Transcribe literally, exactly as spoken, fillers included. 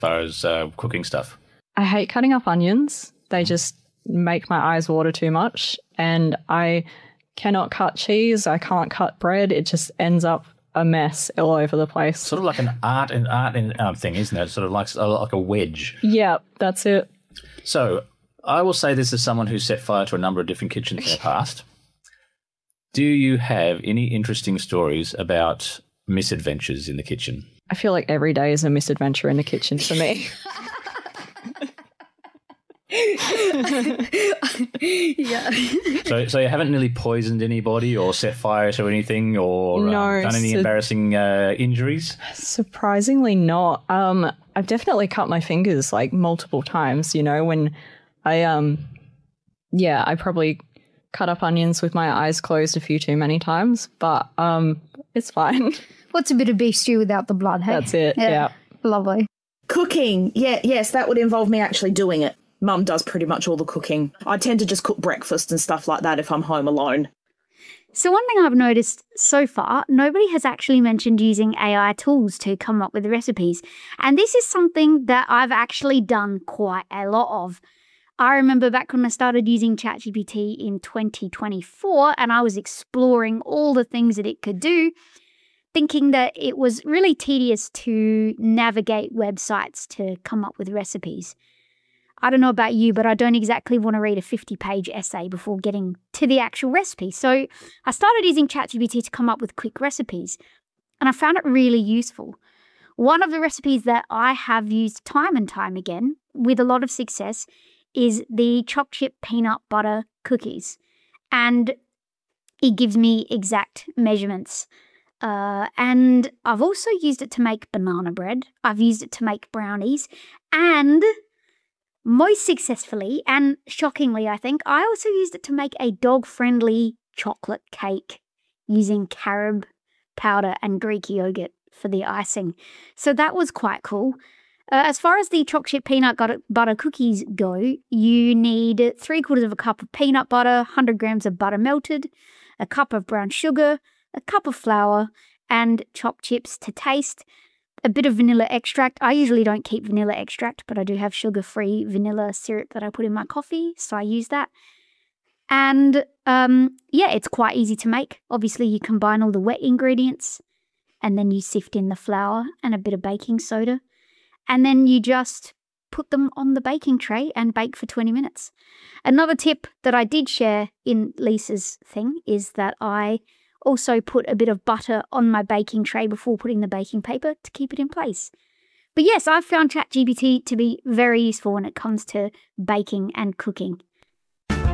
far as uh, cooking stuff? I hate cutting up onions. They just make my eyes water too much. And I cannot cut cheese. I can't cut bread. It just ends up a mess all over the place. Sort of like an art and art and um, thing, isn't it? Sort of like, like a wedge. Yeah, that's it. So I will say this as someone who's set fire to a number of different kitchens in the past. Do you have any interesting stories about misadventures in the kitchen? I feel like every day is a misadventure in the kitchen for me. Yeah. So, so you haven't nearly poisoned anybody or set fire to anything or No, um, done any so- embarrassing uh, injuries? Surprisingly not. Um, I've definitely cut my fingers like multiple times, you know, when I, um, yeah, I probably cut up onions with my eyes closed a few too many times, but um, it's fine. What's a bit of beef stew without the blood, hey? That's it, yeah. Lovely. Cooking, yeah, yes, that would involve me actually doing it. Mum does pretty much all the cooking. I tend to just cook breakfast and stuff like that if I'm home alone. So one thing I've noticed so far, nobody has actually mentioned using A I tools to come up with recipes. And this is something that I've actually done quite a lot of. I remember back when I started using ChatGPT in twenty twenty-four and I was exploring all the things that it could do, thinking that it was really tedious to navigate websites to come up with recipes. I don't know about you, but I don't exactly want to read a fifty-page essay before getting to the actual recipe. So I started using ChatGPT to come up with quick recipes, and I found it really useful. One of the recipes that I have used time and time again with a lot of success is the choc chip peanut butter cookies, and it gives me exact measurements. Uh, and I've also used it to make banana bread. I've used it to make brownies, and most successfully and shockingly, I think, I also used it to make a dog-friendly chocolate cake using carob powder and Greek yogurt for the icing. So that was quite cool. Uh, as far as the choc chip peanut butter cookies go, you need three quarters of a cup of peanut butter, one hundred grams of butter melted, a cup of brown sugar, a cup of flour, and chopped chips to taste. A bit of vanilla extract. I usually don't keep vanilla extract, but I do have sugar-free vanilla syrup that I put in my coffee, so I use that. And um, yeah, it's quite easy to make. Obviously, you combine all the wet ingredients, and then you sift in the flour and a bit of baking soda, and then you just put them on the baking tray and bake for twenty minutes. Another tip that I did share in Lisa's thing is that I also put a bit of butter on my baking tray before putting the baking paper to keep it in place. But yes, I've found ChatGPT to be very useful when it comes to baking and cooking.